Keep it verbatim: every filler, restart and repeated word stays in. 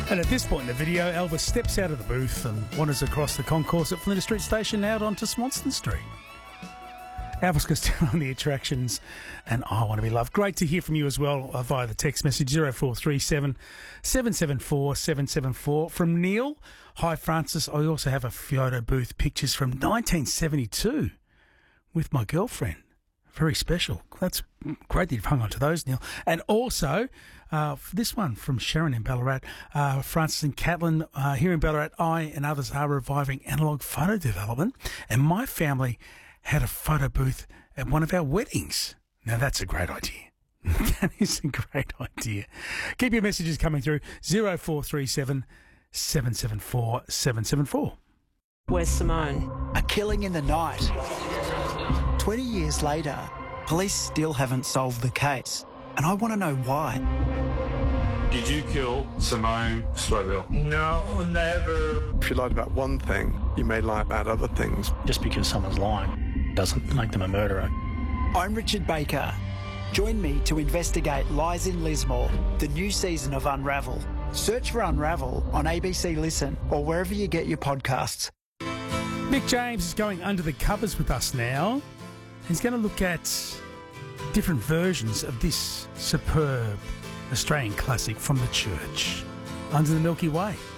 And at this point in the video, Elvis steps out of the booth and wanders across the concourse at Flinders Street Station out onto Swanston Street. Elvis Costello on the attractions, and I Want to Be Loved. Great to hear from you as well uh, via the text message zero four three seven, seven seven four, seven seven four. From Neil, hi Francis, I also have a photo booth pictures from nineteen seventy-two with my girlfriend. Very special. That's great that you've hung on to those, Neil. And also, uh, this one from Sharon in Ballarat, uh, Francis and Catlin, uh, here in Ballarat, I and others are reviving analogue photo development, and my family had a photo booth at one of our weddings. Now, that's a great idea. That is a great idea. Keep your messages coming through, zero four three seven, seven seven four, seven seven four. Where's Simone? A killing in the night. twenty years later, police still haven't solved the case, and I want to know why. Did you kill Simone Slowville? No, never. If you lied about one thing, you may lie about other things. Just because someone's lying doesn't make them a murderer. I'm Richard Baker. Join me to investigate Lies in Lismore, the new season of Unravel. Search for Unravel on A B C Listen or wherever you get your podcasts. Mick James is going under the covers with us now. He's going to look at different versions of this superb Australian classic from the church, Under the Milky Way.